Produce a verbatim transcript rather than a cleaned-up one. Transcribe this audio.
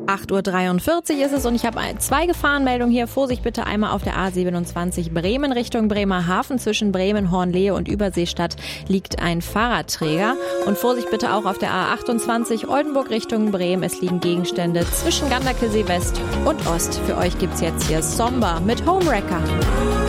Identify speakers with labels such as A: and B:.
A: acht Uhr dreiundvierzig ist es und ich habe zwei Gefahrenmeldungen hier. Vorsicht bitte einmal auf der A siebenundzwanzig Bremen Richtung Bremerhaven. Zwischen Bremen, Hornlehe und Überseestadt liegt ein Fahrradträger. Und Vorsicht bitte auch auf der A achtundzwanzig Oldenburg Richtung Bremen. Es liegen Gegenstände zwischen Ganderkesee West und Ost. Für euch gibt's jetzt hier Somber mit Homewrecker.